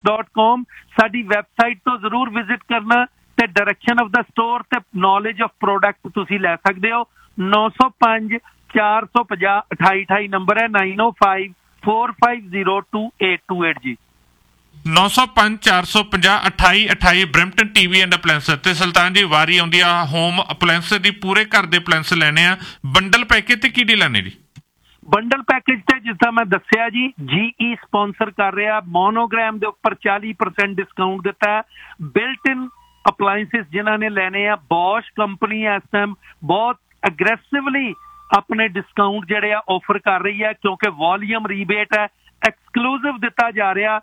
appliances.com ਸਾਡੀ website ਤੋਂ ਜ਼ਰੂਰ ਵਿਜ਼ਿਟ ਕਰਨਾ ਤੇ ਡਾਇਰੈਕਸ਼ਨ ਆਫ ਦਾ ਸਟੋਰ ਤੇ ਨੌਲੇਜ ਆਫ ਪ੍ਰੋਡਕਟ ਤੁਸੀਂ ਲੈ ਸਕਦੇ ਹੋ। 905 450 2828 ਨੰਬਰ ਹੈ 905 4502828 ਜੀ। 905 450 2828 ਬਰੈਂਪਟਨ TV ਐਂਡ ਅਪਲਾਇੰਸ। ਤੇ ਸੁਲਤਾਨ ਜੀ ਵਾਰੀ ਆਉਂਦੀ ਆ ਹੋਮ ਅਪਲਾਇੰਸ ਦੀ, ਪੂਰੇ ਘਰ ਦੇ ਅਪਲਾਇੰਸ ਲੈਣੇ ਆ, ਬੰਡਲ ਪੈਕੇਜ ਤੇ ਕੀ ਡੀਲ ਲੈਣੇ ਜੀ? ਬੰਡਲ ਪੈਕੇਜ ਤੇ ਜਿਸ ਤਰ੍ਹਾਂ ਮੈਂ ਦੱਸਿਆ ਜੀ, GE ਸਪਾਂਸਰ ਕਰ ਰਿਹਾ, ਮੋਨੋਗ੍ਰਾਮ ਦੇ ਉੱਪਰ 40% ਡਿਸਕਾਊਂਟ ਦਿੱਤਾ ਹੈ। ਬਿਲਟ ਇਨ ਅਪਲਾਇੰਸਿਸ ਜਿਨ੍ਹਾਂ ਨੇ ਲੈਣੇ ਆ, ਬੋਸ਼ ਕੰਪਨੀ ਇਸ ਟਾਈਮ ਬਹੁਤ ਅਗਰੈਸਿਵਲੀ ਆਪਣੇ ਡਿਸਕਾਊਂਟ ਜਿਹੜੇ ਆ ਆਫਰ ਕਰ ਰਹੀ ਹੈ, ਕਿਉਂਕਿ ਵੋਲੀਅਮ ਰੀਬੇਟ ਹੈ, ਐਕਸਕਲੂਸਿਵ ਦਿੱਤਾ ਜਾ ਰਿਹਾ।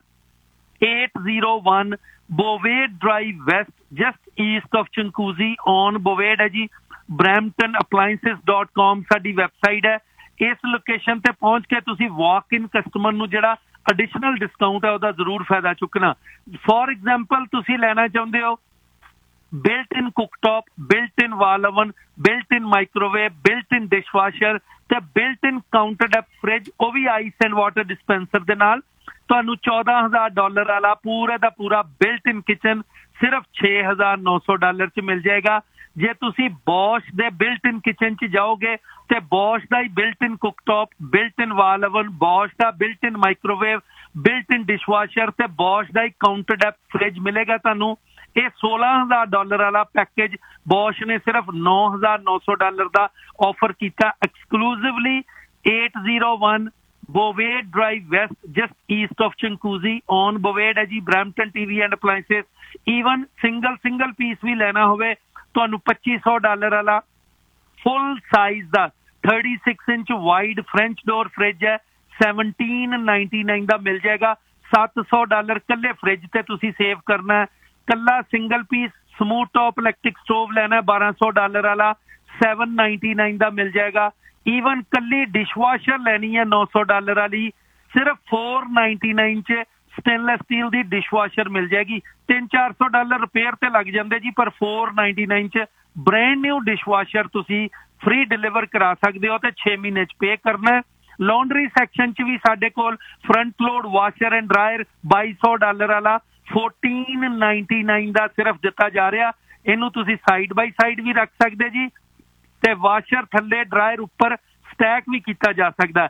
801 Bovade Drive West, just east of Chinguacousy on Bovade ਹੈ ਜੀ। bramptonappliances.com ਸਾਡੀ ਵੈਬਸਾਈਟ ਹੈ। ਇਸ ਲੋਕੇਸ਼ਨ ਤੇ ਪਹੁੰਚ ਕੇ ਤੁਸੀਂ ਵਾਕ ਇਨ ਕਸਟਮਰ ਨੂੰ ਜਿਹੜਾ ਐਡੀਸ਼ਨਲ ਡਿਸਕਾਊਂਟ ਹੈ ਉਹਦਾ ਜ਼ਰੂਰ ਫਾਇਦਾ ਚੁੱਕਣਾ। ਫੋਰ ਐਗਜ਼ਾਮਪਲ ਤੁਸੀਂ ਲੈਣਾ ਚਾਹੁੰਦੇ ਹੋ ਬਿਲਟ ਇਨ ਕੁਕਟੌਪ, ਬਿਲਟ ਇਨ ਵਾਲ ਓਵਨ, ਬਿਲਟ ਇਨ ਮਾਈਕ੍ਰੋਵੇਵ, ਬਿਲਟ ਇਨ ਡਿਸ਼ਵਾਸ਼ਰ ਤੇ ਬਿਲਟ ਇਨ ਕਾਊਂਟਰ ਟੌਪ ਫ੍ਰਿਜ, ਉਹ ਵੀ ਆਈਸ ਐਂਡ ਵਾਟਰ ਡਿਸਪੈਂਸਰ ਦੇ ਨਾਲ ਤੁਹਾਨੂੰ $14,000 ਵਾਲਾ ਪੂਰਾ ਦਾ ਪੂਰਾ ਬਿਲਟ ਇਨ ਕਿਚਨ ਸਿਰਫ $6,900 ਚ ਮਿਲ ਜਾਏਗਾ। ਜੇ ਤੁਸੀਂ ਬੋਸ਼ ਦੇ ਬਿਲਟ ਇਨ ਕਿਚਨ ਚ ਜਾਓਗੇ ਤੇ ਬੋਸ਼ ਦਾ ਹੀ ਬਿਲਟ ਇਨ ਕੁਕਟੌਪ, ਬਿਲਟ ਇਨ ਵਾਲ ਓਵਨ, ਬੋਸ਼ ਦਾ ਬਿਲਟ ਇਨ ਮਾਈਕ੍ਰੋਵੇਵ, ਬਿਲਟ ਇਨ ਡਿਸ਼ਵਾਸ਼ਰ ਤੇ ਬੋਸ਼ ਦਾ ਹੀ ਕਾਊਂਟਰ ਟੌਪ ਫ੍ਰਿਜ ਮਿਲੇਗਾ ਤੁਹਾਨੂੰ। ਇਹ $16,000 ਵਾਲਾ ਪੈਕੇਜ ਬੋਸ਼ ਨੇ ਸਿਰਫ $9,900 ਦਾ ਆਫਰ ਕੀਤਾ exclusively. 801 Bovade Drive West, just east of Chinguacousy on Bovade ਹੈ ਜੀ। Brampton TV and Appliances। Even single piece ਵੀ ਲੈਣਾ ਹੋਵੇ ਤੁਹਾਨੂੰ $2,500 ਵਾਲਾ ਫੁੱਲ ਸਾਈਜ਼ ਦਾ 36 inch wide French door fridge ਹੈ, $1799 ਦਾ ਮਿਲ ਜਾਏਗਾ। $700 ਕੱਲੇ ਫ੍ਰਿਜ ਤੇ ਤੁਸੀਂ ਸੇਵ ਕਰਨਾ ਹੈ। ਕੱਲਾ single piece smooth top electric stove ਲੈਣਾ $1,200 ਵਾਲਾ $799 ਦਾ ਮਿਲ ਜਾਏਗਾ। ਈਵਨ ਕੱਲੀ ਡਿਸ਼ਵਾਸ਼ਰ ਲੈਣੀ ਹੈ $900 ਵਾਲੀ, ਸਿਰਫ $499 ਚ ਸਟੇਨਲੈਸ ਸਟੀਲ ਦੀ ਡਿਸ਼ਵਾਸ਼ਰ ਮਿਲ ਜਾਏਗੀ। $300-400 ਰਿਪੇਅਰ ਤੇ ਲੱਗ ਜਾਂਦੇ ਜੀ, ਪਰ $499 ਚ ਬ੍ਰੈਂਡ ਨਿਊ ਡਿਸ਼ਵਾਸ਼ਰ ਤੁਸੀਂ ਫ੍ਰੀ ਡਿਲੀਵਰ ਕਰਾ ਸਕਦੇ ਹੋ ਤੇ 6 ਮਹੀਨੇ ਚ ਪੇ ਕਰਨਾ। ਲਾਂਡਰੀ ਸੈਕਸ਼ਨ ਚ ਵੀ ਸਾਡੇ ਕੋਲ front load washer and dryer $2,200 ਵਾਲਾ $1,499 ਦਾ ਸਿਰਫ ਦਿੱਤਾ ਜਾ ਰਿਹਾ। ਇਹਨੂੰ ਤੁਸੀਂ ਸਾਈਡ ਬਾਈ ਸਾਈਡ ਵੀ ਰੱਖ ਸਕਦੇ ਜੀ ਤੇ ਵਾਸ਼ਰ ਥੱਲੇ ਡਰਾਇਰ ਉੱਪਰ ਸਟੈਕ ਵੀ ਕੀਤਾ ਜਾ ਸਕਦਾ।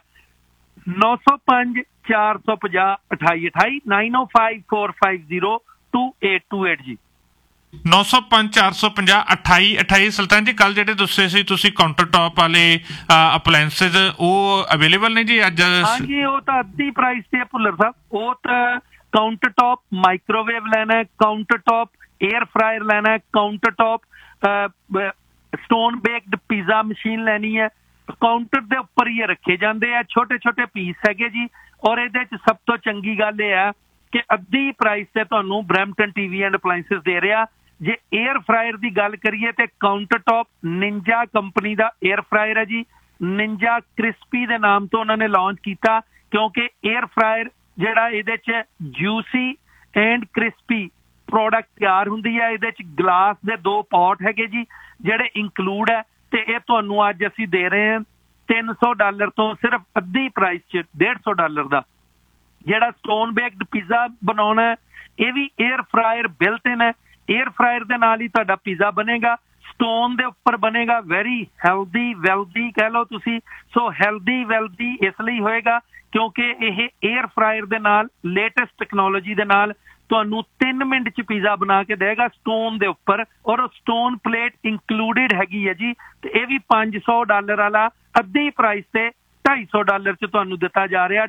905 450 2828 905 4502828 ਜੀ। 905 450 2828। ਸੁਲਤਾਨ ਜੀ ਕੱਲ ਜਿਹੜੇ ਦੱਸੇ ਸੀ ਤੁਸੀਂ ਕਾਊਂਟਰ ਟੌਪ ਵਾਲੇ ਅਪਲਾਇੰਸਿਸ, ਉਹ ਅਵੇਲੇਬਲ ਨੇ ਜੀ ਅੱਜ? ਹਾਂਜੀ, ਉਹ ਤਾਂ ਅੱਧੀ ਪ੍ਰਾਈਸ ਤੇ ਭੁੱਲਰ ਸਾਹਿਬ। ਉਹ ਤਾਂ ਕਾਊਂਟਰ ਟੌਪ ਮਾਈਕ੍ਰੋਵੇਵ ਲੈਣਾ, ਕਾਊਂਟਰ ਟੌਪ 에ਅਰ ਫਰਾਇਰ ਲੈਣਾ, counter top stone baked pizza machine ਲੈਣੀ ਹੈ, ਕਾਊਂਟਰ ਦੇ ਉੱਪਰ ਹੀ ਰੱਖੇ ਜਾਂਦੇ ਆ, ਛੋਟੇ ਛੋਟੇ ਪੀਸ ਹੈਗੇ ਜੀ। ਔਰ ਇਹਦੇ ਚ ਸਭ ਤੋਂ ਚੰਗੀ ਗੱਲ ਇਹ ਹੈ ਕਿ ਅੱਧੀ ਪ੍ਰਾਈਸ ਤੇ ਤੁਹਾਨੂੰ ਬਰੈਂਪਟਨ TV ਐਂਡ ਅਪਲਾਇੰਸਿਸ ਦੇ ਰਿਹਾ। ਜੇ 에ਅਰ ਫਰਾਇਰ ਦੀ ਗੱਲ ਕਰੀਏ ਤੇ ਕਾਊਂਟਰ ਟੌਪ ਨਿੰਜਾ ਕੰਪਨੀ ਦਾ 에ਅਰ ਫਰਾਇਰ ਹੈ ਜੀ। ਨਿੰਜਾ ਕ੍ਰਿਸਪੀ ਦੇ ਨਾਮ ਤੋਂ ਉਹਨਾਂ ਨੇ ਲਾਂਚ ਕੀਤਾ, ਕਿਉਂਕਿ 에ਅਰ ਫਰਾਇਰ ਜਿਹੜਾ ਇਹਦੇ ਚ ਜੂਸੀ ਐਂਡ ਕ੍ਰਿਸਪੀ ਪ੍ਰੋਡਕਟ ਤਿਆਰ ਹੁੰਦੀ ਹੈ। ਇਹਦੇ ਚ ਗਲਾਸ ਦੇ 2 ਪੌਟ ਹੈਗੇ ਜੀ ਜਿਹੜੇ ਇੰਕਲੂਡ ਹੈ, ਤੇ ਇਹ ਤੁਹਾਨੂੰ ਅੱਜ ਅਸੀਂ ਦੇ ਰਹੇ ਹਾਂ $300 ਤੋਂ ਸਿਰਫ ਅੱਧੀ ਪ੍ਰਾਈਸ ਚ $150 ਦਾ। ਜਿਹੜਾ ਸਟੋਨ ਬੇਕਡ ਪੀਜ਼ਾ ਬਣਾਉਣਾ ਇਹ ਵੀ 에ਅਰ ਫਰਾਇਰ ਬਿਲਟ ਇਨ ਹੈ। 에ਅਰ ਫਰਾਇਰ ਦੇ ਨਾਲ ਹੀ ਤੁਹਾਡਾ ਪੀਜ਼ਾ ਬਣੇਗਾ, ਸਟੋਨ ਦੇ ਉੱਪਰ ਬਣੇਗਾ। ਵੈਰੀ ਹੈਲਦੀ ਵੈਲਦੀ ਕਹਿ ਲਓ ਤੁਸੀਂ। ਸੋ ਹੈਲਦੀ ਵੈਲਦੀ ਇਸ ਲਈ ਹੋਏਗਾ ਕਿਉਂਕਿ ਇਹ 에ਅਰ ਫਰਾਇਰ ਦੇ ਨਾਲ ਲੇਟੈਸਟ ਟੈਕਨੋਲੋਜੀ ਦੇ ਨਾਲ ਤੁਹਾਨੂੰ 3 ਮਿੰਟ ਚ ਪੀਜ਼ਾ ਬਣਾ ਕੇ ਦੇਗਾ ਸਟੋਨ ਦੇ ਉੱਪਰ, ਔਰ ਸਟੋਨ ਪਲੇਟ ਇੰਕਲੂਡਿਡ ਹੈਗੀ ਹੈ ਜੀ। ਤੇ ਇਹ ਵੀ $500 ਵਾਲਾ ਅੱਧੀ ਪ੍ਰਾਈਸ ਤੇ $250 ਚ ਤੁਹਾਨੂੰ ਦਿੱਤਾ ਜਾ ਰਿਹਾ,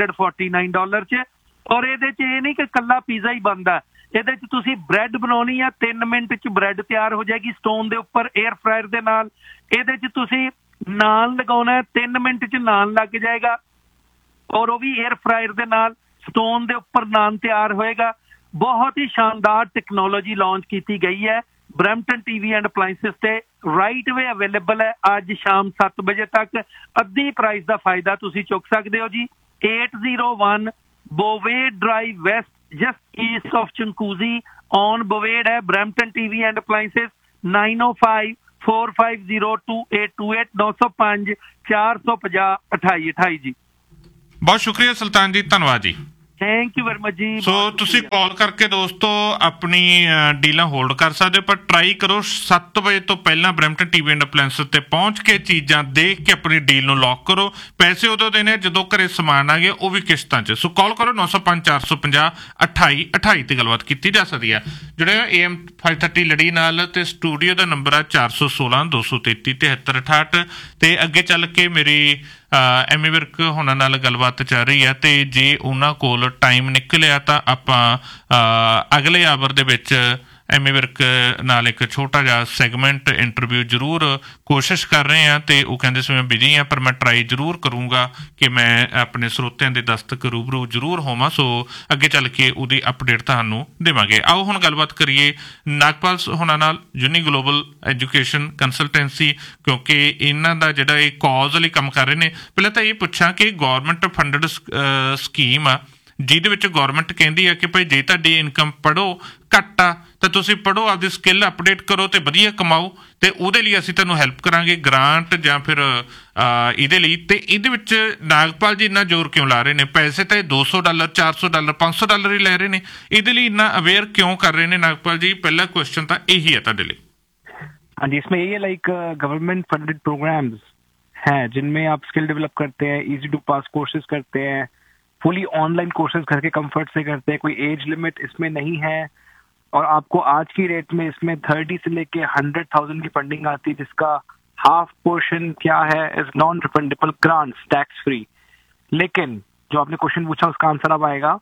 $249 ਚ। ਔਰ ਇਹਦੇ ਚ ਇਹ ਨਹੀਂ ਕਿ ਕੱਲਾ ਪੀਜ਼ਾ ਹੀ ਬਣਦਾ, ਇਹਦੇ ਚ ਤੁਸੀਂ ਬ੍ਰੈਡ ਬਣਾਉਣੀ ਆ 3 ਮਿੰਟ ਚ ਬ੍ਰੈਡ ਤਿਆਰ ਹੋ ਜਾਏਗੀ ਸਟੋਨ ਦੇ ਉੱਪਰ 에ਅਰ ਫਰਾਇਰ ਦੇ ਨਾਲ। ਇਹਦੇ ਚ ਤੁਸੀਂ ਨਾਨ ਲਗਾਉਣਾ 3 ਮਿੰਟ ਚ ਨਾਨ ਲੱਗ ਜਾਏਗਾ, ਔਰ ਉਹ ਵੀ 에ਅਰ ਫਰਾਇਰ ਦੇ ਨਾਲ ਸਟੋਨ ਦੇ ਉੱਪਰ ਨਾਨ ਤਿਆਰ ਹੋਏਗਾ। ਬਹੁਤ ਹੀ ਸ਼ਾਨਦਾਰ ਟੈਕਨੋਲੋਜੀ ਲਾਂਚ ਕੀਤੀ ਗਈ ਹੈ। ਬਰੈਂਪਟਨ TV ਐਂਡ ਅਪਲਾਇੰਸਿਸ ਤੇ ਰਾਈਟ ਵੇ ਅਵੇਲੇਬਲ ਹੈ। ਅੱਜ ਸ਼ਾਮ 7 ਵਜੇ ਤੱਕ ਅੱਧੀ ਪ੍ਰਾਈਸ ਦਾ ਫਾਇਦਾ ਤੁਸੀਂ ਚੁੱਕ ਸਕਦੇ ਹੋ ਜੀ। 801 Bovade Drive West, just east of Chinguacousy on Bovade ਹੈ। Brampton TV and Appliances 905 4502828 905 450 2828 ਜੀ। ਬਹੁਤ ਸ਼ੁਕਰੀਆ ਸੁਲਤਾਨ ਜੀ, ਧੰਨਵਾਦ ਜੀ। ਥੈਂਕ ਯੂ ਵੈਰੀ ਮਚ ਜੀ। ਸੋ ਤੁਸੀਂ ਕਾਲ ਕਰਕੇ ਦੋਸਤੋ ਆਪਣੀ ਡੀਲਾਂ ਹੋਲਡ ਕਰ ਸਕਦੇ ਹੋ, ਪਰ ਟਰਾਈ ਕਰੋ 7 ਵਜੇ ਤੋਂ ਪਹਿਲਾਂ ਬਰੈਂਪਟਨ ਟੀਵੀ ਐਂਡ ਅਪਲਾਇੰਸ ਤੇ ਪਹੁੰਚ ਕੇ ਚੀਜ਼ਾਂ ਦੇਖ ਕੇ ਆਪਣੀ ਡੀਲ ਨੂੰ ਲੌਕ ਕਰੋ। ਪੈਸੇ ਉਦੋਂ ਦੇਣੇ ਜਦੋਂ ਘਰੇ ਸਮਾਨ ਆ ਗਿਆ, ਉਹ ਵੀ ਕਿਸ਼ਤਾਂ 'ਚ। ਸੋ ਕਾਲ ਕਰੋ 905 450 28 28 ਤੇ ਗੱਲਬਾਤ ਕੀਤੀ ਜਾ ਸਕਦੀ ਆ। ਜਿਹੜੇ AM 530 ਲੜੀ ਨਾਲ ਤੇ ਸਟੂਡੀਓ ਦਾ ਨੰਬਰ ਆ 416 233 73 68 ਤੇ ਅੱਗੇ ਚੱਲ ਕੇ ਮੇਰੀ ਐਮੀ ਵਿਰਕ ਹੋਣਾ ਨਾਲ ਗੱਲਬਾਤ ਚੱਲ ਰਹੀ ਹੈ। ਤੇ ਜੇ ਉਹਨਾਂ ਕੋਲ ਟਾਈਮ ਨਿਕਲਿਆ ਤਾਂ ਆਪਾਂ ਅਗਲੇ ਆਵਰ ਦੇ ਵਿੱਚ ਐਮੀ ਵਿਰਕ ਨਾਲ ਇੱਕ ਛੋਟਾ ਜਿਹਾ ਸੈਗਮੈਂਟ ਇੰਟਰਵਿਊ ਜ਼ਰੂਰ ਕੋਸ਼ਿਸ਼ ਕਰ ਰਹੇ ਹਾਂ। ਤੇ ਉਹ ਕਹਿੰਦੇ ਸੀ ਮੈਂ ਬਿਜੀ ਹਾਂ, ਪਰ ਮੈਂ ਟਰਾਈ ਜ਼ਰੂਰ ਕਰੂੰਗਾ ਕਿ ਮੈਂ ਆਪਣੇ ਸਰੋਤਿਆਂ ਦੇ ਦਸਤਕ ਰੂਬਰੂ ਜ਼ਰੂਰ ਹੋਵਾਂ। ਸੋ ਅੱਗੇ ਚੱਲ ਕੇ ਉਹਦੀ ਅਪਡੇਟ ਤੁਹਾਨੂੰ ਦੇਵਾਂਗੇ। ਆਓ ਹੁਣ ਗੱਲਬਾਤ ਕਰੀਏ ਨਾਗਪਾਲ ਹੋਣਾ ਨਾਲ, ਯੂਨੀ ਗਲੋਬਲ ਐਜੂਕੇਸ਼ਨ ਕੰਸਲਟੈਂਸੀ, ਕਿਉਂਕਿ ਇਹਨਾਂ ਦਾ ਜਿਹੜਾ ਇਹ ਕਾਜ਼ ਲਈ ਕੰਮ ਕਰ ਰਹੇ ਨੇ। ਪਹਿਲਾਂ ਤਾਂ ਇਹ ਪੁੱਛਾਂ ਕਿ ਗੌਰਮੈਂਟ ਫੰਡਡ ਸਕੀਮ ਆ ਜਿਹਦੇ ਵਿੱਚ ਗੌਰਮੈਂਟ ਕਹਿੰਦੀ ਆ ਕਿ ਭਾਈ ਜੇ ਤੁਹਾਡੀ ਇਨਕਮ ਪੜ੍ਹੋ ਘੱਟ ਆ ਤਾਂ ਤੁਸੀਂ ਪੜ੍ਹੋ, ਆਪਦੀ ਸਕਿੱਲ ਅਪਡੇਟ ਕਰੋ ਤੇ ਵਧੀਆ ਕਮਾਓ, ਤੇ ਉਹਦੇ ਲਈ ਅਸੀਂ ਤੁਹਾਨੂੰ ਹੈਲਪ ਕਰਾਂਗੇ ਗ੍ਰਾਂਟ ਜਾਂ ਫਿਰ ਇਹਦੇ ਲਈ। ਤੇ ਇਹਦੇ ਵਿੱਚ ਨਾਗਪਾਲ ਜੀ ਇੰਨਾ ਜ਼ੋਰ ਕਿਉਂ ਲਾ ਰਹੇ ਨੇ? ਪੈਸੇ ਤਾਂ ਇਹ $200 $400 $500 ਹੀ ਲੈ ਰਹੇ ਨੇ, ਇਹਦੇ ਲਈ ਇੰਨਾ ਅਵੇਅਰ ਕਿਉਂ ਕਰ ਰਹੇ ਨੇ नागपाल जी? पहला क्वेश्चन था यही है ਤੁਹਾਡੇ ਲਈ। हाँ जी, इसमें ये लाइक गवर्नमेंट फंडेड प्रोग्राम्स हैं जिनमें आप स्किल डेवलप करते हैं, इजी टू पास कोर्सेज करते हैं, फुली ऑनलाइन कोर्सेज घर के कंफर्ट से करते हैं, कोई एज लिमिट इसमें नहीं है, और आपको आज की रेट में इसमें 30 से लेके 100,000 की फंडिंग आती है, जिसका हाफ पोर्शन क्या है is non refundable grants, tax free. लेकिन जो आपने क्वेश्चन पूछा उसका आंसर अब आएगा।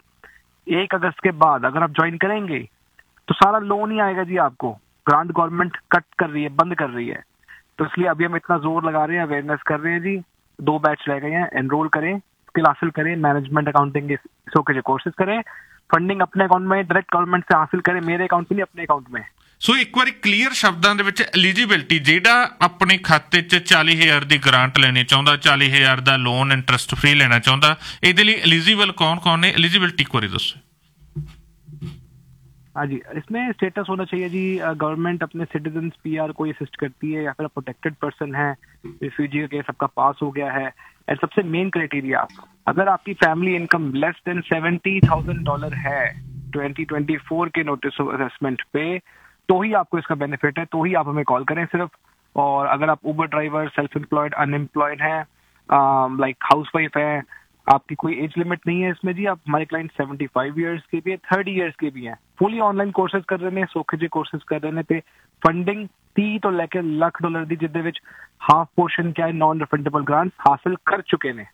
1 अगस्त के बाद अगर आप ज्वाइन करेंगे तो सारा लोन ही आएगा जी आपको। ग्रांट गवर्नमेंट कट कर रही है, बंद कर रही है, तो इसलिए अभी हम इतना जोर लगा रहे हैं, अवेयरनेस कर रहे हैं जी। 2 बैच रह गए हैं, एनरोल करें, स्किल हासिल करें, मैनेजमेंट अकाउंटिंग के कोर्सेज करें, फंडिंग अपने अकाउंट में डायरेक्ट गवर्नमेंट से हासिल करें, मेरे अकाउंट में नहीं अपने अकाउंट में। ਸੋ ਇੱਕ ਵਾਰੀ ਕਲੀਅਰ ਸ਼ਬਦਾਂ ਦੇ ਵਿੱਚ ਐਲੀਜੀਬਿਲਟੀ, ਜਿਹੜਾ ਆਪਣੇ ਖਾਤੇ 'ਚ 40,000 ਦੀ ਗ੍ਰਾਂਟ ਲੈਣੀ ਚਾਹੁੰਦਾ, 40,000 ਦਾ ਲੋਨ ਇੰਟਰਸਟ ਫ੍ਰੀ ਲੈਣਾ ਚਾਹੁੰਦਾ, ਇਹਦੇ ਲਈ ਐਲੀਜੀਬਲ ਕੌਣ ਨੇ? ਐਲੀਜੀਬਿਲਟੀ ਇੱਕ ਵਾਰੀ ਦੱਸੋ। हाँ जी, इसमें स्टेटस होना चाहिए जी, गवर्नमेंट अपने सिटीजन्स पीआर को असिस्ट करती है, या फिर प्रोटेक्टेड पर्सन है, रिफ्यूजी का केस आपका पास हो गया है। एंड सबसे मेन क्राइटेरिया, अगर आपकी फैमिली इनकम लेस देन $70,000 है 2024 के नोटिस ऑफ असेसमेंट पे, तो ही आपको इसका बेनिफिट है, तो ही आप हमें कॉल करें सिर्फ। और अगर आप उबर ड्राइवर, सेल्फ एम्प्लॉयड, अनएम्प्लॉयड हैं, लाइक हाउस वाइफ है, आपकी कोई एज लिमिट नहीं है इसमें जी। आप हमारे क्लाइंट 75 ईयर्स के भी है, 30 ईयर्स के भी हैं, फुली ऑनलाइन कोर्सेज कर रहे हैं, सौखे जे कोर्सेज कर रहे हैं, ते फंडिंग 30 ਤੋਂ ਲੈ ਕੇ $1,00,000 ਦੀ, ਜਿਹਦੇ ਵਿੱਚ ਹਾਫ ਪੋਰਸ਼ਨ ਕਿਆ ਹੈ ਨॉन ਰਿਫੰਡੇਬਲ ਗ੍ਰਾਂਟਸ ਹਾਸਲ ਕਰ ਚੁੱਕੇ ਨੇ।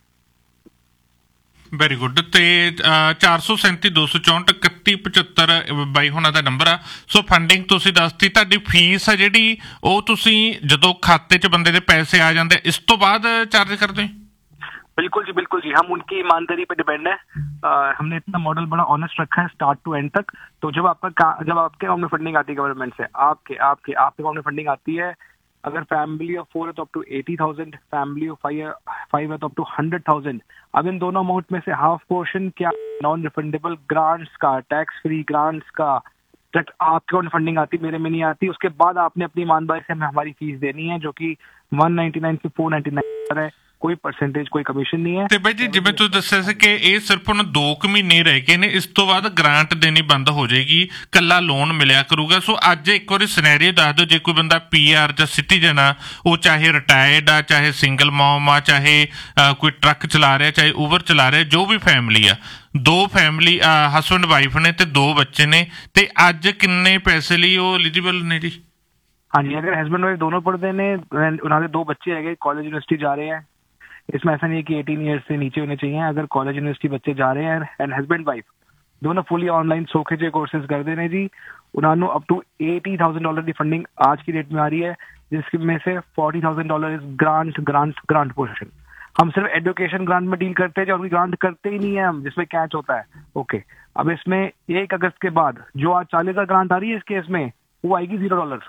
Very good. ਤੇ 437 264 3175 ਬਾਈ ਹੋਣਾ ਦਾ ਨੰਬਰ ਆ। ਸੋ ਫੰਡਿੰਗ ਤੁਸੀਂ ਦੱਸਤੀ, ਤੁਹਾਡੀ ਫੀਸ ਆ ਜਿਹੜੀ ਉਹ ਤੁਸੀਂ ਜਦੋਂ ਖਾਤੇ 'ਚ ਬੰਦੇ ਦੇ ਪੈਸੇ ਆ ਜਾਂਦੇ ਇਸ ਤੋਂ ਬਾਅਦ ਚਾਰਜ ਕਰਦੇ ਹੋ? बिल्कुल जी, हम उनकी ईमानदारी पे डिपेंड है। हमने इतना मॉडल बड़ा ऑनेस्ट रखा है स्टार्ट टू एंड तक। तो जब आपके अकाउंट में फंडिंग आती है गवर्नमेंट से, आपके अकाउंट में फंडिंग आती है, अगर फैमिली ऑफ 4 है तो अप टू 80,000, फैमिली ऑफ 5 है तो अप टू 100,000। अब इन दोनों अमाउंट में से हाफ पोर्शन क्या नॉन रिफंडेबल ग्रांट्स का, टैक्स फ्री ग्रांट्स का, डायरेक्ट आपके अकाउंट फंडिंग आती, मेरे में नहीं आती। उसके बाद आपने अपनी ईमानदारी से हमें हमारी फीस देनी है, जो कि 199 से 499 है। ਕੋਈ ਪਰਸੈਂਟੇਜ, ਕੋਈ ਕਮਿਸ਼ਨ ਨਹੀਂ ਹੈ। ਤੇ ਬਾਈ ਜੀ, ਜਿਵੇਂ ਤੁਸੀਂ ਦੱਸਿਆ ਸੀ ਕਿ ਇਹ ਸਿਰਫ ਹੁਣ 2 ਮਹੀਨੇ ਰਹਿ ਗਏ ਨੇ, ਇਸ ਤੋਂ ਬਾਅਦ ਗ੍ਰਾਂਟ ਦੇਣੀ ਬੰਦ ਹੋ ਜਾਏਗੀ, ਕੱਲਾ ਲੋਨ ਮਿਲਿਆ ਕਰੂਗਾ। ਸੋ ਅੱਜ ਇੱਕ ਵਾਰੀ ਸਿਨੈਰੀਓ ਦੱਸ ਦਿਓ, ਜੇ ਕੋਈ ਬੰਦਾ PR ਜਾਂ ਸਿਟੀਜ਼ਨ ਆ, ਉਹ ਚਾਹੇ ਰਿਟਾਇਰਡ ਆ, ਚਾਹੇ ਸਿੰਗਲ ਮੌਮ ਆ, ਚਾਹੇ ਕੋਈ ਟਰੱਕ ਚਲਾ ਰਿਹਾ, ਚਾਹੇ ਊਬਰ ਚਲਾ ਰਿਹਾ, ਜੋ ਵੀ ਫੈਮਿਲੀ ਆ, 2 ਫੈਮਿਲੀ ਹਸਬੈਂਡ ਵਾਈਫ ਨੇ ਤੇ 2 ਬੱਚੇ ਨੇ, ਤੇ ਅੱਜ ਕਿੰਨੇ ਪੈਸੇ ਲਈ ਉਹ ਐਲੀਜੀਬਲ ਨੇ ਜੀ? ਹਾਂਜੀ, ਅਗਰ ਹਸਬੈਂਡ ਵਾਈਫ ਦੋਨੋਂ ਪੜ੍ਹਦੇ ਨੇ, ਉਹਨਾਂ ਦੇ 2 ਬੱਚੇ ਹੈਗੇ, ਕਾਲਜ यूनिवर्सिटी जा रहे हैं, इसमें ऐसा नहीं है कि 18 ईयर्स से नीचे होने चाहिए। अगर कॉलेज यूनिवर्सिटी बच्चे जा रहे हैं एंड हस्बैंड वाइफ दोनों फुली ऑनलाइन सौखे जे कोर्सेज कर दे रहे जी, उन्होंने अप टू $80,000 की फंडिंग आज की डेट में आ रही है, जिसमें से $40,000 इज ग्रांट पोर्शन। हम सिर्फ एजुकेशन ग्रांट में डील करते हैं, जो अभी ग्रांट करते ही नहीं है हम, जिसमें कैच होता है। ओके, अब इसमें 1 अगस्त के बाद जो आज 40,000 ग्रांट आ रही है, इस केस में वो आएगी $0।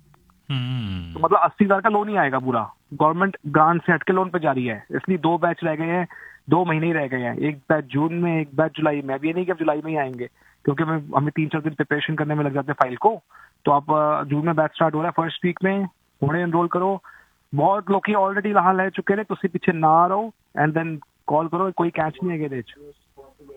तो मतलब 80,000 का लोन ही आएगा पूरा। गवर्नमेंट ग्रांट से हटके लोन पे जा रही है, इसलिए 2 बैच रह गए हैं, 2 महीने ही रह गए हैं। एक बैच जून में, एक बैच जुलाई में। अब ये नहीं कि अब जुलाई में ही आएंगे, क्योंकि हमें 3-4 दिन प्रिपरेशन करने में लग जाते हैं फाइल को। तो आप जून में बैच स्टार्ट हो रहा है, फर्स्ट वीक में हुणे एनरोल करो। बहुत लोग ऑलरेडी लाहा ले चुके ने, तुसी पीछे ना रहो, एंड देन कॉल करो, कोई कैच नहीं है ਇਹਦੇ ਵਿੱਚ।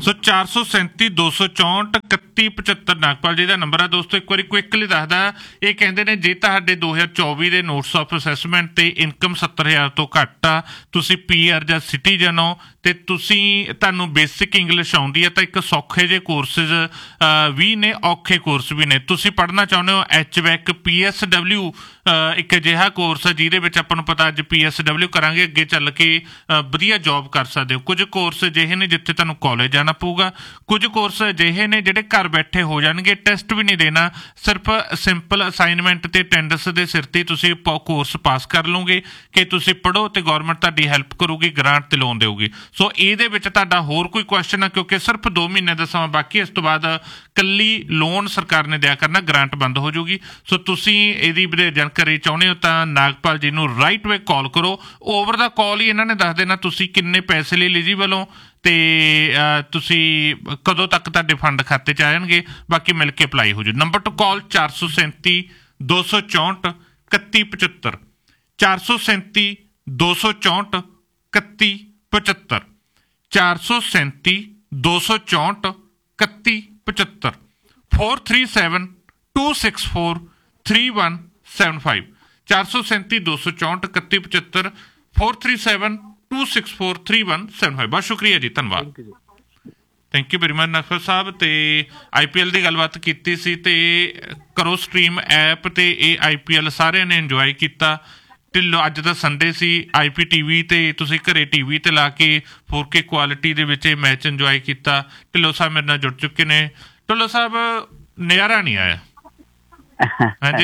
ਸੋ 437 264 3175 ਨਾਗਪਾਲ ਜੀ ਦਾ ਨੰਬਰ ਆ ਦੋਸਤੋ। ਇੱਕ ਵਾਰੀ ਕੁਇਕਲੀ ਦੱਸਦਾ, ਇਹ ਕਹਿੰਦੇ ਨੇ ਜੇ ਤੁਹਾਡੇ 2024 ਦੇ ਨੋਟਸ ਆਫ ਅਸੈਸਮੈਂਟ ਤੇ ਇਨਕਮ 70,000 ਤੋਂ ਘੱਟ ਆ, ਤੁਸੀਂ PR ਜਾਂ ਸਿਟੀਜ਼ਨ ਹੋ ਤੇ ਤੁਹਾਨੂੰ ਬੇਸਿਕ ਇੰਗਲਿਸ਼ ਆਉਂਦੀ ਹੈ, ਤਾਂ ਇੱਕ ਸੌਖੇ ਜਿਹੇ ਕੋਰਸਿਸ ਵੀ ਨੇ, ਔਖੇ ਕੋਰਸ ਵੀ ਨੇ। ਤੁਸੀਂ ਪੜ੍ਹਨਾ ਚਾਹੁੰਦੇ ਹੋ HVAC PSW, ਇੱਕ ਅਜਿਹਾ ਕੋਰਸ ਹੈ ਜਿਹਦੇ ਵਿੱਚ ਆਪਾਂ ਨੂੰ ਪਤਾ ਅੱਜ PSW ਕਰਾਂਗੇ, ਅੱਗੇ ਚੱਲ ਕੇ ਵਧੀਆ ਜੋਬ ਕਰ ਸਕਦੇ ਹੋ। ਕੁਝ ਕੋਰਸ ਅਜਿਹੇ ਨੇ ਜਿੱਥੇ ਤੁਹਾਨੂੰ ਕਾਲਜ ਜਾਣਾ ਪਊਗਾ, ਕੁਝ ਕੋਰਸ ਅਜਿਹੇ ਨੇ ਜਿਹੜੇ ਘਰ ਬੈਠੇ ਹੋ ਜਾਣਗੇ, ਟੈਸਟ ਵੀ ਨਹੀਂ ਦੇਣਾ, ਸਿਰਫ ਸਿੰਪਲ ਅਸਾਈਨਮੈਂਟ ਤੇ ਅਟੈਂਡੈਂਸ ਦੇ ਸਿਰ ਤੇ ਤੁਸੀਂ ਕੋਰਸ ਪਾਸ ਕਰ ਲਓਗੇ ਕਿ ਤੁਸੀਂ ਪੜ੍ਹੋ ਤੇ ਗੌਰਮੈਂਟ ਤੁਹਾਡੀ ਹੈਲਪ ਕਰੂਗੀ, ਗ੍ਰਾਂਟ ਤੇ ਲੋਨ ਦੇਊਗੀ। ਸੋ ਇਹਦੇ ਵਿੱਚ ਤੁਹਾਡਾ ਹੋਰ ਕੋਈ ਕੁਐਸਚਨ ਆ, ਕਿਉਂਕਿ ਸਿਰਫ 2 ਮਹੀਨੇ ਦਾ ਸਮਾਂ ਬਾਕੀ, ਇਸ ਤੋਂ ਬਾਅਦ ਕੱਲੀ ਲੋਨ ਸਰਕਾਰ ਨੇ ਦਿਆ ਕਰਨਾ, ਗ੍ਰਾਂਟ ਬੰਦ ਹੋ ਜਾਊਗੀ। ਸੋ ਤੁਸੀਂ ਇਹਦੀ ਵਧੇਰੇ ਜਾਣਕਾਰੀ ਚਾਹੁੰਦੇ ਹੋ ਤਾਂ ਨਾਗਪਾਲ ਜੀ ਨੂੰ ਰਾਈਟ ਵੇ ਕਾਲ ਕਰੋ। ਓਵਰ ਦਾ ਕਾਲ ਹੀ ਇਹਨਾਂ ਨੇ ਦੱਸ ਦੇਣਾ ਤੁਸੀਂ ਕਿੰਨੇ ਪੈਸੇ ਲਈ ਐਲੀਜੀਬਲ ਹੋ ਤੇ ਤੁਸੀਂ ਕਦੋਂ ਤੱਕ ਤੁਹਾਡੇ ਫੰਡ ਖਾਤੇ 'ਚ ਆ ਜਾਣਗੇ, ਬਾਕੀ ਮਿਲ ਕੇ ਅਪਲਾਈ ਹੋ ਜਾਊ। ਨੰਬਰ ਟੂ ਕਾਲ 437 264 3175, 437 264 3175, 437 264 3175, 437 264 3175, 437 264 3175, 437 264 3175। ਬਹੁਤ ਸ਼ੁਕਰੀਆ ਜੀ, ਧੰਨਵਾਦ, thank you very much Nagpal ਸਾਹਿਬ। ਤੇ IPL ਦੀ ਗੱਲਬਾਤ ਕੀਤੀ ਸੀ ਤੇ ਕਰੋ ਸਟ੍ਰੀਮ ਐਪ ਤੇ ਇਹ IPL ਸਾਰਿਆਂ ਨੇ ਇੰਜੋਏ ਕੀਤਾ। ਢਿੱਲੋਂ ਅੱਜ ਦਾ ਸੰਡੇ ਸੀ, IPTV ਤੇ ਤੁਸੀਂ ਘਰੇ TV ਤੇ ਲਾ ਕੇ 4K ਕੁਆਲਿਟੀ ਦੇ ਵਿੱਚ ਇਹ ਮੈਚ ਇੰਜੋਏ ਕੀਤਾ। ਢਿੱਲੋਂ ਸਾਹਿਬ ਮੇਰੇ ਨਾਲ ਜੁੜ ਚੁੱਕੇ ਨੇ। ਢਿੱਲੋਂ ਸਾਹਿਬ ਨਜ਼ਾਰਾ ਨਹੀਂ ਆਇਆ ਹਾਂਜੀ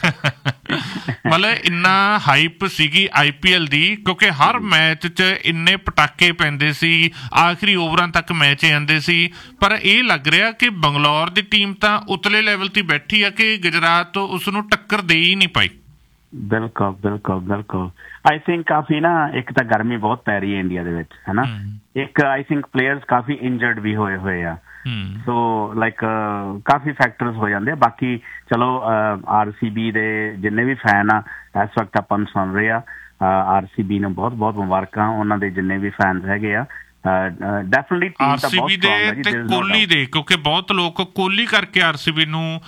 ਮਤਲਬ ਇੰਨਾ ਹਾਈਪ ਸੀਗੀ IPL ਦੀ, ਕਿਉਂਕਿ ਹਰ ਮੈਚ 'ਚ ਇੰਨੇ ਪਟਾਕੇ ਪੈਂਦੇ ਸੀ, ਆਖਰੀ ਓਵਰਾਂ ਤੱਕ ਮੈਚ ਜਾਂਦੇ ਸੀ, ਪਰ ਇਹ ਲੱਗ ਰਿਹਾ ਕਿ ਬੰਗਲੌਰ ਦੀ ਟੀਮ ਤਾਂ ਉਤਲੇ ਲੈਵਲ 'ਤੇ ਬੈਠੀ ਆ ਕਿ ਗੁਜਰਾਤ ਉਸ ਨੂੰ ਟੱਕਰ ਦੇ ਹੀ ਨਹੀਂ ਪਾਈ। ਬਿਲਕੁਲ ਬਿਲਕੁਲ ਬਿਲਕੁਲ। ਆਈ ਥਿੰਕ ਕਾਫੀ ਨਾ, ਇੱਕ ਤਾਂ ਗਰਮੀ ਬਹੁਤ ਪੈ ਰਹੀ ਹੈ ਇੰਡੀਆ ਦੇ ਵਿੱਚ, ਹੈ ਨਾ, ਇੱਕ I think players coffee injured ਵੀ ਹੋਏ ਆ, ਸੋ ਲਾਈਕ ਕਾਫੀ ਫੈਕਟਰਸ ਹੋ ਜਾਂਦੇ ਆ। ਬਾਕੀ ਚਲੋ RCB ਦੇ ਜਿੰਨੇ ਵੀ ਫੈਨ ਆ ਇਸ ਵਕਤ ਆਪਾਂ ਨੂੰ ਸੁਣ ਰਹੇ ਆ, RCB ਨੂੰ ਬਹੁਤ ਬਹੁਤ ਮੁਬਾਰਕਾਂ, ਉਹਨਾਂ ਦੇ ਜਿੰਨੇ ਵੀ ਫੈਨਸ ਹੈਗੇ ਆ। ਡੈਫੀਨਿਟਲੀ RCB ਦੇ ਤੇ ਕੋਹਲੀ ਦੇ, ਕਿਉਂਕਿ ਬਹੁਤ ਲੋਕ ਕੋਹਲੀ ਕਰਕੇ RCB ਨੂੰ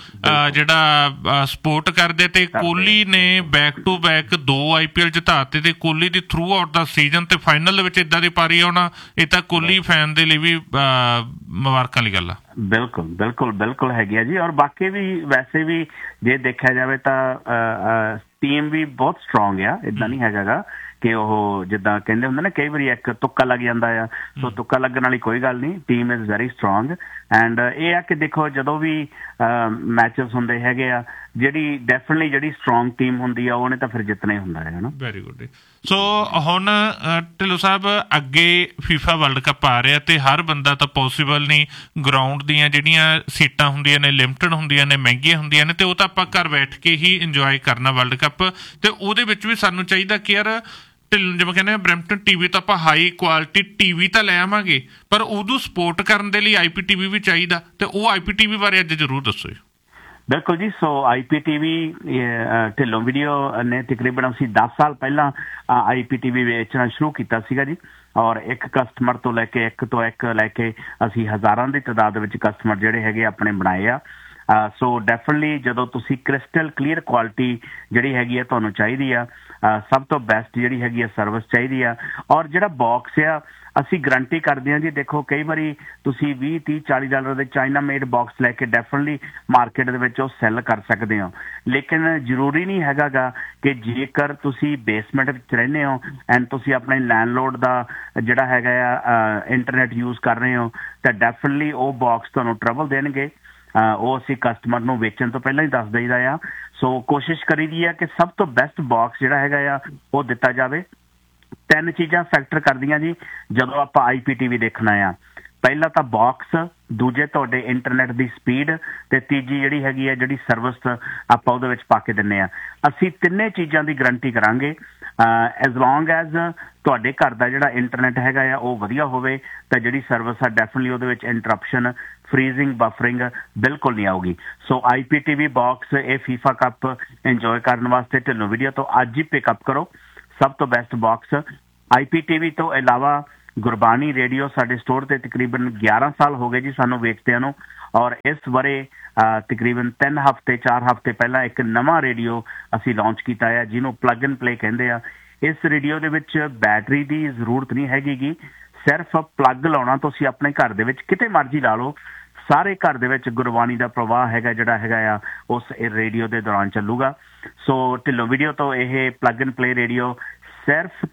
ਜਿਹੜਾ ਸਪੋਰਟ ਕਰਦੇ, ਤੇ ਕੋਹਲੀ ਨੇ ਬੈਕ ਟੂ ਬੈਕ 2 IPL ਜਿਤਾਤੇ ਤੇ ਕੋਹਲੀ ਦੀ ਥਰੂ ਆਊਟ ਦਾ ਸੀਜ਼ਨ ਤੇ ਫਾਈਨਲ ਦੇ ਵਿੱਚ ਏਦਾਂ ਦੀ ਪਾਰੀ ਆਉਣਾ, ਇਹ ਤਾਂ ਕੋਹਲੀ ਫੈਨ ਦੇ ਲਈ ਵੀ ਮੁਬਾਰਕਾਂ ਵਾਲੀ ਗੱਲ ਆ। ਬਿਲਕੁਲ ਬਿਲਕੁਲ ਬਿਲਕੁਲ ਹੈਗੀ ਆ ਜੀ। ਔਰ ਬਾਕੀ ਵੀ ਵੈਸੇ ਵੀ ਜੇ ਦੇਖਿਆ ਜਾਵੇ ਤਾਂ ਟੀਮ ਵੀ ਬਹੁਤ ਸਟਰੋਂਗ ਆ, ਏਦਾਂ ਨਹੀਂ ਹੈਗਾ ਗਾ ਕਿ ਉਹ ਜਿੱਦਾਂ ਕਹਿੰਦੇ ਹੁੰਦੇ ਨਾ ਕਈ ਵਾਰੀ ਇੱਕ ਤੁੱਕਾ ਲੱਗ ਜਾਂਦਾ ਆ, ਸੋ ਤੁੱਕਾ ਲੱਗਣ ਵਾਲੀ ਕੋਈ ਗੱਲ ਨਹੀਂ, team is very strong. And ਇਹ ਆ ਕਿ ਦੇਖੋ ਜਦੋਂ ਵੀ ਮੈਚਸ ਹੁੰਦੇ ਹੈਗੇ ਆ, ਜਿਹੜੀ ਡੈਫੀਨਿਟਲੀ ਜਿਹੜੀ ਸਟਰੋਂਗ ਟੀਮ ਹੁੰਦੀ ਆ ਉਹਨੇ ਤਾਂ ਫਿਰ ਜਿੱਤਣਾ ਹੀ ਹੁੰਦਾ ਹੈ ਨਾ। Very good. ਸੋ ਹੁਣ ਢਿੱਲੋਂ ਸਾਹਿਬ ਅੱਗੇ FIFA ਵਰਲਡ ਕੱਪ ਆ ਰਿਹਾ ਤੇ ਹਰ ਬੰਦਾ ਤਾਂ ਪੋਸੀਬਲ ਨਹੀਂ, ਗਰਾਊਂਡ ਦੀਆਂ ਜਿਹੜੀਆਂ ਸੀਟਾਂ ਹੁੰਦੀਆਂ ਨੇ ਲਿਮਟਡ ਹੁੰਦੀਆਂ ਨੇ, ਮਹਿੰਗੀਆਂ ਹੁੰਦੀਆਂ ਨੇ, ਤੇ ਉਹ ਤਾਂ ਆਪਾਂ ਘਰ ਬੈਠ ਕੇ ਹੀ ਇੰਜੋਏ ਕਰਨਾ ਵਰਲਡ ਕੱਪ। ਤੇ ਉਹਦੇ ਵਿੱਚ ਵੀ ਸਾਨੂੰ ਚਾਹੀਦਾ ਕਿ ਯਾਰ ਜਿਵੇਂ ਕਹਿੰਦੇ ਬਰੈਂਪਟਨ TV ਤਾਂ ਆਪਾਂ ਹਾਈ ਕੁਆਲਿਟੀ TV ਤਾਂ ਲੈ ਆਵਾਂਗੇ, ਪਰ ਉਦੋਂ ਸਪੋਰਟ ਕਰਨ ਦੇ ਲਈ IPTV ਵੀ ਚਾਹੀਦਾ, ਤੇ ਉਹ IPTV ਬਾਰੇ ਅੱਜ ਜ਼ਰੂਰ ਦੱਸੋ। ਬਿਲਕੁਲ ਜੀ। ਸੋ IPTV ਢਿੱਲੋਂ ਵੀਡੀਓ ਨੇ ਤਕਰੀਬਨ ਅਸੀਂ 10 ਸਾਲ ਪਹਿਲਾਂ IPTV ਵੇਚਣਾ ਸ਼ੁਰੂ ਕੀਤਾ ਸੀਗਾ ਜੀ, ਔਰ ਇੱਕ ਕਸਟਮਰ ਤੋਂ ਲੈ ਕੇ ਇੱਕ ਲੈ ਕੇ ਅਸੀਂ ਹਜ਼ਾਰਾਂ ਦੀ ਤਾਦਾਦ ਵਿੱਚ ਕਸਟਮਰ ਜਿਹੜੇ ਹੈਗੇ ਆਪਣੇ ਬਣਾਏ ਆ। ਸੋ ਡੈਫੀਨਿਟਲੀ ਜਦੋਂ ਤੁਸੀਂ ਕ੍ਰਿਸਟਲ ਕਲੀਅਰ ਕੁਆਲਿਟੀ ਜਿਹੜੀ ਹੈਗੀ ਆ ਤੁਹਾਨੂੰ ਚਾਹੀਦੀ ਆ, ਸਭ ਤੋਂ ਬੈਸਟ ਜਿਹੜੀ ਹੈਗੀ ਆ ਸਰਵਿਸ ਚਾਹੀਦੀ ਆ। ਔਰ ਜਿਹੜਾ ਬਾਕਸ ਆ ਅਸੀਂ ਗਰੰਟੀ ਕਰਦੇ ਹਾਂ ਜੀ, ਦੇਖੋ ਕਈ ਵਾਰੀ ਤੁਸੀਂ $20-30-40 ਦੇ ਚਾਈਨਾ ਮੇਡ ਬਾਕਸ ਲੈ ਕੇ ਡੈਫੀਨਿਟਲੀ ਮਾਰਕੀਟ ਦੇ ਵਿੱਚ ਉਹ ਸੈੱਲ ਕਰ ਸਕਦੇ ਹੋ, ਲੇਕਿਨ ਜ਼ਰੂਰੀ ਨਹੀਂ ਹੈਗਾ ਗਾ ਕਿ ਜੇਕਰ ਤੁਸੀਂ ਬੇਸਮੈਂਟ ਵਿੱਚ ਰਹਿੰਦੇ ਹੋ ਐਂਡ ਤੁਸੀਂ ਆਪਣੇ ਲੈਂਡਲੋਰਡ ਦਾ ਜਿਹੜਾ ਹੈਗਾ ਆ ਇੰਟਰਨੈਟ ਯੂਜ਼ ਕਰ ਰਹੇ ਹੋ ਤਾਂ ਡੈਫੀਨਿਟਲੀ ਉਹ ਬਾਕਸ ਤੁਹਾਨੂੰ ਟਰਬਲ ਦੇਣਗੇ। ਉਹ ਅਸੀਂ ਕਸਟਮਰ ਨੂੰ ਵੇਚਣ ਤੋਂ ਪਹਿਲਾਂ ਹੀ ਦੱਸ ਦਈਦਾ ਆ। ਸੋ ਕੋਸ਼ਿਸ਼ ਕਰੀਦੀ ਆ ਕਿ ਸਭ ਤੋਂ ਬੈਸਟ ਬਾਕਸ ਜਿਹੜਾ ਹੈਗਾ ਆ ਉਹ ਦਿੱਤਾ ਜਾਵੇ। 3 ਚੀਜ਼ਾਂ ਫੈਕਟਰ ਕਰਦੀਆਂ ਜੀ ਜਦੋਂ ਆਪਾਂ IPTV ਦੇਖਣਾ ਆ। ਪਹਿਲਾ ਤਾਂ ਬਾਕਸ, ਦੂਜੇ ਤੁਹਾਡੇ ਇੰਟਰਨੈਟ ਦੀ ਸਪੀਡ, ਤੇ ਤੀਜੀ ਜਿਹੜੀ ਹੈਗੀ ਆ ਜਿਹੜੀ ਸਰਵਿਸ ਆਪਾਂ ਉਹਦੇ ਵਿੱਚ ਪਾ ਕੇ ਦਿੰਦੇ ਆ। ਅਸੀਂ ਤਿੰਨੇ ਚੀਜ਼ਾਂ ਦੀ ਗਰੰਟੀ ਕਰਾਂਗੇ ਐਜ਼ ਲੌਂਗ ਐਜ਼ ਤੁਹਾਡੇ ਘਰ ਦਾ ਜਿਹੜਾ ਇੰਟਰਨੈਟ ਹੈਗਾ ਆ ਉਹ ਵਧੀਆ ਹੋਵੇ ਤਾਂ ਜਿਹੜੀ ਸਰਵਿਸ ਆ ਡੈਫੀਨਿਟਲੀ ਉਹਦੇ ਵਿੱਚ ਇੰਟਰਪਸ਼ਨ, ਫਰੀਜ਼ਿੰਗ, ਬਫਰਿੰਗ ਬਿਲਕੁਲ ਨਹੀਂ ਆਊਗੀ। ਸੋ IPTV ਬਾਕਸ ਇਹ FIFA ਕੱਪ ਇੰਜੋਏ ਕਰਨ ਵਾਸਤੇ ਢਿੱਲੋਂ ਵੀਡੀਓ ਤੋਂ ਅੱਜ ਹੀ ਪਿਕਅਪ ਕਰੋ। ਸਭ ਤੋਂ ਬੈਸਟ ਬਾਕਸ IPTV ਤੋਂ ਇਲਾਵਾ ਗੁਰਬਾਣੀ ਰੇਡੀਓ ਸਾਡੇ ਸਟੋਰ ਤੇ ਤਕਰੀਬਨ 11 ਸਾਲ ਹੋ ਗਏ ਜੀ ਸਾਨੂੰ ਵੇਚਦਿਆਂ ਨੂੰ, ਔਰ ਇਸ ਬਾਰੇ ਤਕਰੀਬਨ 4 ਹਫ਼ਤੇ ਪਹਿਲਾਂ ਇੱਕ ਨਵਾਂ ਰੇਡੀਓ ਅਸੀਂ ਲਾਂਚ ਕੀਤਾ ਹੈ ਜਿਹਨੂੰ ਪਲੱਗ ਐਂਡ ਪਲੇ ਕਹਿੰਦੇ ਆ। ਇਸ ਰੇਡੀਓ ਦੇ ਵਿੱਚ ਬੈਟਰੀ ਦੀ ਜ਼ਰੂਰਤ ਨਹੀਂ ਹੈਗੀ, ਸਿਰਫ ਪਲੱਗ ਲਾਉਣਾ, ਤੁਸੀਂ ਆਪਣੇ ਘਰ ਦੇ ਵਿੱਚ ਕਿਤੇ ਮਰਜ਼ੀ ਲਾ ਲਓ, ਸਾਰੇ ਘਰ ਦੇ ਵਿੱਚ ਗੁਰਬਾਣੀ ਦਾ ਪ੍ਰਵਾਹ ਹੈਗਾ ਜਿਹੜਾ ਹੈਗਾ ਆ ਉਸ ਰੇਡੀਓ ਦੇ ਦੌਰਾਨ ਚੱਲੂਗਾ। ਸੋ ਢਿੱਲੋਂ ਵੀਡੀਓ ਤੋਂ ਇਹ ਪਲੱਗ ਐਂਡ ਪਲੇ ਰੇਡੀਓ ਸਿਰਫ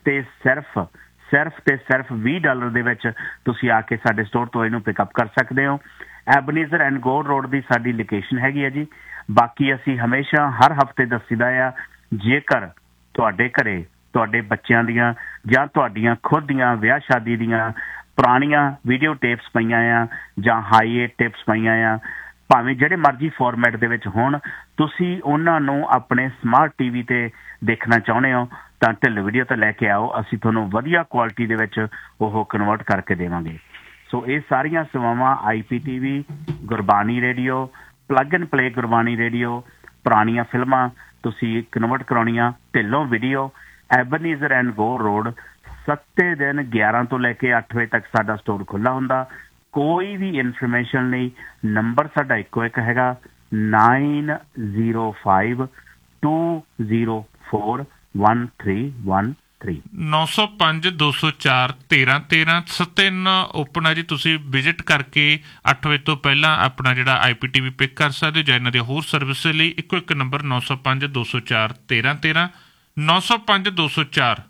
$20 ਦੇ ਵਿੱਚ ਤੁਸੀਂ ਆ ਕੇ ਸਾਡੇ ਸਟੋਰ ਤੋਂ ਇਹਨੂੰ ਪਿਕਅਪ ਕਰ ਸਕਦੇ ਹੋ। ਐਬਨੀਜ਼ਰ ਐਂਡ ਗੋਡ ਰੋਡ ਦੀ ਸਾਡੀ ਲੋਕੇਸ਼ਨ ਹੈਗੀ ਹੈ ਜੀ। ਬਾਕੀ ਅਸੀਂ ਹਮੇਸ਼ਾ ਹਰ ਹਫ਼ਤੇ ਦੱਸੀਦਾ ਆ, ਜੇਕਰ ਤੁਹਾਡੇ ਘਰੇ ਤੁਹਾਡੇ ਬੱਚਿਆਂ ਦੀਆਂ ਜਾਂ ਤੁਹਾਡੀਆਂ ਖੁਦ ਦੀਆਂ ਵਿਆਹ ਸ਼ਾਦੀ ਦੀਆਂ ਪੁਰਾਣੀਆਂ ਵੀਡੀਓ ਟੇਪਸ ਪਈਆਂ ਆ ਜਾਂ ਹਾਈ ਏਟ ਟੇਪਸ ਪਈਆਂ ਆ, ਭਾਵੇਂ ਜਿਹੜੇ ਮਰਜ਼ੀ ਫਾਰਮੈਟ ਦੇ ਵਿੱਚ ਹੋਣ, ਤੁਸੀਂ ਉਹਨਾਂ ਨੂੰ ਆਪਣੇ ਸਮਾਰਟ ਟੀਵੀ ਤੇ ਦੇਖਣਾ ਚਾਹੁੰਦੇ ਹੋ ਤਾਂ ਢਿੱਲੋਂ ਵੀਡੀਓ ਤੋਂ ਲੈ ਕੇ ਆਓ, ਅਸੀਂ ਤੁਹਾਨੂੰ ਵਧੀਆ ਕੁਆਲਿਟੀ ਦੇ ਵਿੱਚ ਉਹ ਕਨਵਰਟ ਕਰਕੇ ਦੇਵਾਂਗੇ। ਸੋ ਇਹ ਸਾਰੀਆਂ ਸੇਵਾਵਾਂ IPTV, Gurbani radio, plug and play Gurbani radio, ਪੁਰਾਣੀਆਂ ਫਿਲਮਾਂ ਤੁਸੀਂ ਕਨਵਰਟ ਕਰਾਉਣੀਆਂ, Dhillon video, ਐਬਨੀਜ਼ਰ and go road, 7 ਦਿਨ 11 ਤੋਂ ਲੈ ਕੇ 8 ਵਜੇ ਤੱਕ ਸਾਡਾ ਸਟੋਰ ਖੁੱਲ੍ਹਾ ਹੁੰਦਾ। ਕੋਈ ਵੀ ਇਨਫੋਰਮੇਸ਼ਨ ਲਈ ਨੰਬਰ ਸਾਡਾ ਇੱਕੋ ਇੱਕ ਹੈਗਾ 9052041313 905-204-1313 ਸਤਿਨ ਓਪਨ ਹੈ ਜੀ। ਤੁਸੀਂ ਵਿਜ਼ਿਟ ਕਰਕੇ 8 ਵਜੇ ਤੋਂ ਪਹਿਲਾਂ ਆਪਣਾ ਜਿਹੜਾ IPTV ਪਿਕ ਕਰ ਸਕਦੇ ਹੋ ਜਾਂ ਇਹਨਾਂ ਦੀਆਂ ਹੋਰ ਸਰਵਿਸ ਲਈ ਇੱਕੋ ਇੱਕ ਨੰਬਰ 905-204-1313 905-204-1313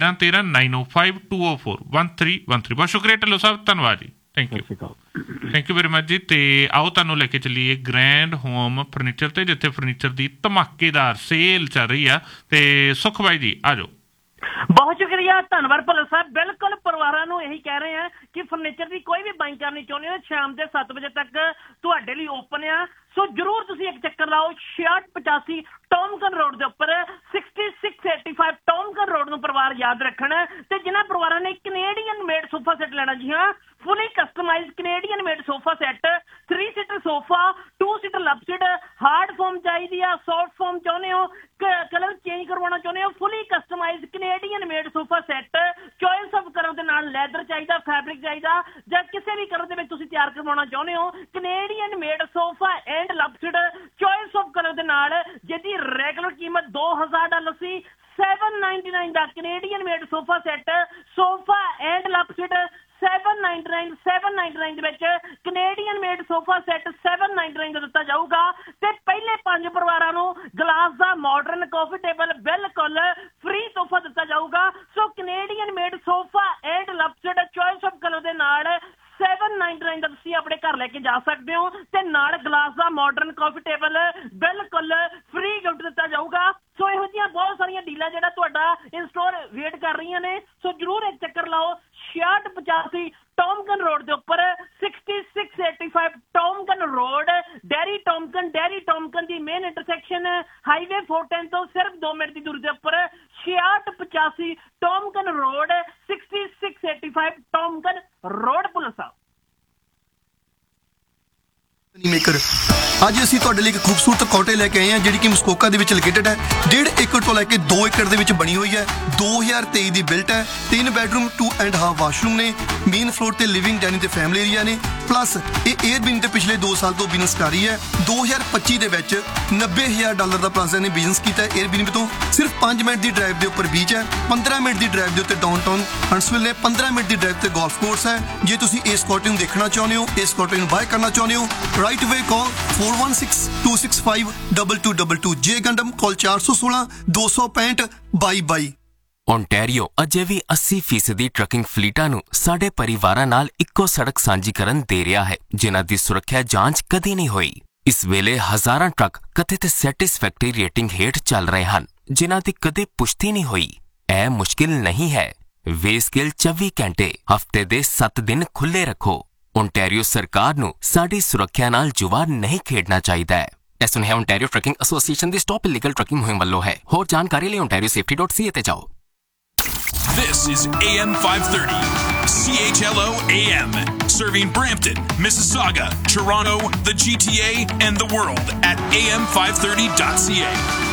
905-204-1313। ਬਹੁਤ ਸ਼ੁਕਰੀਆ ਢਿੱਲੋਂ ਸਾਹਿਬ, ਧੰਨਵਾਦ ਜੀ, ਥੈਂਕ ਯੂ ਵੈਰੀ ਮਚ ਜੀ। ਤੇ ਆਓ ਤੁਹਾਨੂੰ ਲੈ ਕੇ ਚੱਲੀਏ ਗ੍ਰੈਂਡ ਹੋਮ ਫਰਨੀਚਰ ਤੇ, ਜਿੱਥੇ ਫਰਨੀਚਰ ਦੀ ਧਮਾਕੇਦਾਰ ਸੇਲ ਚੱਲ ਰਹੀ ਆ। ਤੇ ਸੁਖ ਬਾਈ ਜੀ ਆ ਜਾਓ। ਬਹੁਤ ਸ਼ੁਕਰੀਆ, ਧੰਨਵਾਦ ਭੱਲਾ ਸਾਹਿਬ। ਬਿਲਕੁਲ ਪਰਿਵਾਰਾਂ ਨੂੰ ਇਹੀ ਕਹਿ ਰਹੇ ਆ ਕਿ ਫਰਨੀਚਰ ਦੀ ਕੋਈ ਵੀ ਬਾਈਂਗ ਕਰਨੀ ਚਾਹੁੰਦੇ ਹੋ, ਸ਼ਾਮ ਦੇ 7 ਵਜੇ ਤੱਕ ਤੁਹਾਡੇ ਲਈ ਓਪਨ ਆ। ਸੋ ਜ਼ਰੂਰ ਤੁਸੀਂ ਇੱਕ ਚੱਕਰ ਲਾਓ। 6685 ਟੌਮਕਨ ਰੋਡ ਦੇ ਉੱਪਰ 6685 ਟੌਮਕਨ ਰੋਡ ਨੂੰ ਪਰਿਵਾਰ ਯਾਦ ਰੱਖਣ। ਤੇ ਜਿਨ੍ਹਾਂ ਪਰਿਵਾਰਾਂ ਨੇ ਕੈਨੇਡੀਅਨ ਮੇਡ ਸੋਫਾ ਸੈੱਟ ਲੈਣਾ, ਜੀ ਹਾਂ, fully customise Canadian made sofa set, 3 seater sofa, 2 seater ਲਵਸੀਟ, hard form ਚਾਹੀਦੀ ਆ, ਸੌਫਟ ਫੋਮ ਚਾਹੁੰਦੇ ਹੋ, ਕਲਰ ਚੇਂਜ ਕਰਵਾਉਣਾ ਚਾਹੁੰਦੇ ਹੋ, fully customise Canadian made sofa set, choice of colour ਦੇ ਨਾਲ ਲੈਦਰ ਚਾਹੀਦਾ, ਫੈਬਰਿਕ ਚਾਹੀਦਾ, ਜਾਂ ਕਿਸੇ ਵੀ ਕਲਰ ਦੇ ਵਿੱਚ ਤੁਸੀਂ ਤਿਆਰ ਕਰਵਾਉਣਾ ਚਾਹੁੰਦੇ ਹੋ, Canadian made sofa and ਲਵਸੀਟ choice of colour ਦੇ ਨਾਲ, ਜਿਹਦੀ ਰੈਗੂਲਰ ਕੀਮਤ $2000 ਸੀ, $799 ਦਾ Canadian made sofa set, sofa and ਲਵਸੀਟ $799 ਦੇ ਵਿੱਚ ਕੈਨੇਡੀਅਨ ਮੇਡ ਸੋਫਾ ਸੈੱਟ $799 ਦਾ ਦਿੱਤਾ ਜਾਊਗਾ। ਤੇ ਪਹਿਲੇ 5 ਪਰਿਵਾਰਾਂ ਨੂੰ ਗਲਾਸ ਦਾ ਮਾਡਰਨ ਕਾਫੀ ਟੇਬਲ ਬਿਲਕੁਲ ਫ੍ਰੀ ਤੋਹਫਾ ਦਿੱਤਾ ਜਾਊਗਾ। ਸੋ Canadian made sofa and ਲਵਸੀਟ choice of colour ਦੇ ਨਾਲ $799 ਦਾ ਤੁਸੀਂ ਆਪਣੇ ਘਰ ਲੈ ਕੇ ਜਾ ਸਕਦੇ ਹੋ। ਤੇ ਨਾਲ ਗਲਾਸ ਦਾ ਮਾਡਰਨ ਕਾਫੀ ਟੇਬਲ ਬਿਲਕੁਲ ਫ੍ਰੀ ਗਿਫਟ ਦਿੱਤਾ ਜਾਊਗਾ। ਸੋ ਇਹੋ ਜਿਹੀਆਂ ਬਹੁਤ ਸਾਰੀਆਂ ਡੀਲਾਂ ਜਿਹੜਾ ਤੁਹਾਡਾ ਇਨ ਸਟੋਰ ਵੇਟ ਕਰ ਰਹੀਆਂ ਨੇ। ਸੋ ਜ਼ਰੂਰ ਇੱਕ ਚੱਕਰ ਲਾਓ। 6685 ਟੌਮਕਨ ਰੋਡ ਦੇ ਉੱਪਰ, 6685 ਟੌਮਕਨ ਰੋਡ, ਡੈਰੀ ਟੌਮਕਨ ਦੀ ਮੇਨ ਇੰਟਰਸੈਕਸ਼ਨ ਹਾਈਵੇ 410 ਤੋਂ ਸਿਰਫ 2 ਮਿੰਟ ਦੀ ਦੂਰੀ ਦੇ ਉੱਪਰ 6685 ਟੌਮਕਨ ਰੋਡ, 6685 ਟੌਮਕਨ ਰੋਡ। ਪੁਲਿਸ ਸਾਹਿਬ ਮੇਕਰ ਅੱਜ ਅਸੀਂ ਤੁਹਾਡੇ ਲਈ ਇੱਕ ਖੂਬਸੂਰਤ ਕੋਟੇ ਲੈ ਕੇ ਆਏ ਹਾਂ ਜਿਹੜੀ ਕਿ ਮਸਕੋਕਾ ਦੇ ਵਿੱਚ ਲੋਕੇਟਡ ਹੈ। 1.5 ਏਕੜ ਤੋਂ ਲੈ ਕੇ 2 ਏਕੜ ਦੇ ਵਿੱਚ ਬਣੀ ਹੋਈ ਹੈ। 2023 ਦੀ ਬਿਲਟ ਹੈ। 3 ਬੈਡਰੂਮ 2.5 ਵਾਸ਼ਰੂਮ ਨੇ। ਮੇਨ ਫਲੋਰ ਤੇ ਲਿਵਿੰਗ ਡਾਈਨਿੰਗ ਤੇ ਫੈਮਿਲੀ ਏਰੀਆ ਨੇ। ਪਲੱਸ ਇਹ 에ਅਰਬੀਐਨ ਤੇ ਪਿਛਲੇ 2 ਸਾਲ ਤੋਂ ਬਿਜ਼ਨਸ ਕਰ ਰਹੀ ਹੈ। 2025 ਦੇ ਵਿੱਚ $90,000 ਦਾ ਪਲਾਜ਼ਾ ਨੇ ਬਿਜ਼ਨਸ ਕੀਤਾ ਹੈ 에ਅਰਬੀਐਨ ਤੋਂ। ਸਿਰਫ 5 ਮਿੰਟ ਦੀ ਡਰਾਈਵ ਦੇ ਉੱਪਰ ਬੀਚ ਹੈ। 15 ਮਿੰਟ ਦੀ ਡਰਾਈਵ ਦੇ ਉੱਤੇ ਡਾਊਨਟਾਊਨ ਹੰਟਸਵਿਲ ਨੇ। 15 ਮਿੰਟ ਦੀ ਡਰਾਈਵ ਤੇ ਗੋਲਫ ਕੋਰਸ ਹੈ। ਜੇ ਤੁਸੀਂ ਇਸ ਕੋਟੇ ਨੂੰ ਦੇਖਣਾ ਚਾਹੁੰਦੇ ਹੋ, ਇਸ ਕੋਟੇ ਨੂੰ ਬਾਏ ਕਰਨਾ ਚਾਹੁੰਦੇ ਹੋ, ਰਾਈਟ ਵੇ ਕਾਲ 4162652222 ਜੇ ਗੰਡਮ ਕਾਲ 416-265-2222। ਓਨਟਾਰੀਓ ਅਜੇ ਵੀ 80% ਟਰੱਕਿੰਗ ਫਲੀਟਾਂ ਨੂੰ ਸਾਡੇ ਪਰਿਵਾਰਾਂ ਨਾਲ ਇੱਕੋ ਸੜਕ ਸਾਂਝੀ ਕਰਨ ਦੇ ਰਿਹਾ ਹੈ, ਜਿਨ੍ਹਾਂ ਦੀ ਸੁਰੱਖਿਆ ਜਾਂਚ ਕਦੇ ਨਹੀਂ ਹੋਈ। ਇਸ ਵੇਲੇ ਹਜ਼ਾਰਾਂ ਟਰੱਕ ਕਥਿਤ ਸੈਟਿਸਫੈਕਟਰੀ ਰੇਟਿੰਗ ਹੇਠ ਚੱਲ ਰਹੇ ਹਨ, ਜਿਨ੍ਹਾਂ ਦੀ ਕਦੇ ਪੁਸ਼ਟੀ ਨਹੀਂ ਹੋਈ। ਇਹ ਮੁਸ਼ਕਿਲ ਨਹੀਂ ਹੈ। ਵੇਸਕੇਲ 24 ਘੰਟੇ ਹਫ਼ਤੇ ਦੇ 7 ਦਿਨ ਖੁੱਲ੍ਹੇ ਰੱਖੋ। ਓਨਟਾਰੀਓ ਸਰਕਾਰ ਨੂੰ ਸਾਡੀ ਸੁਰੱਖਿਆ ਨਾਲ ਜੁਆ ਨਹੀਂ ਖੇਡਣਾ ਚਾਹੀਦਾ ਹੈ। ਇਹ ਸੁਨੇਹਾ ਓਨਟਾਰੀਓ ਟਰੱਕਿੰਗ ਐਸੋਸੀਏਸ਼ਨ ਦੀ ਸਟਾਪ ਇਲੀਗਲ ਟਰੱਕਿੰਗ ਮੁਹਿੰਮ ਵੱਲੋਂ ਹੈ। ਹੋਰ ਜਾਣਕਾਰੀ ਲਈ ontariosafety.ca ਤੇ ਜਾਓ। This is AM 530, CHLO AM, serving Brampton, Mississauga, Toronto, the GTA, and the world at am530.ca.